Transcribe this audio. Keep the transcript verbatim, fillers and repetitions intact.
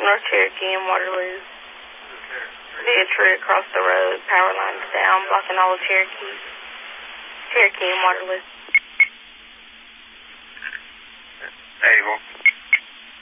North Cherokee and Waterloo. The tree across the road, power lines down, blocking all of Cherokee. Cherokee and Waterloo.